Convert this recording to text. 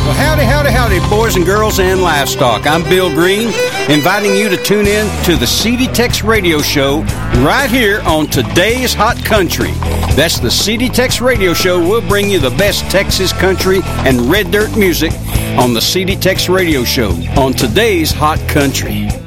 Howdy, howdy, howdy, boys and girls and livestock. I'm Bill Green, inviting you to tune in to the CD Tex Radio Show right here on Today's Hot Country. That's the CD Tex Radio Show. We'll bring you the best Texas country and red dirt music on the CD Tex Radio Show on Today's Hot Country.